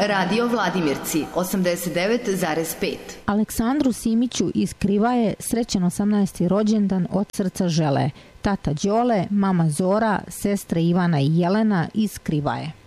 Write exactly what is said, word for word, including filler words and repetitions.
Radio Vladimirci osamdeset devet zarez pet. Aleksandru Simiću iz Krivaje srećan osamnaesti rođendan od srca žele tata Đole, mama Zora, sestre Ivana i Jelena iz Krivaje.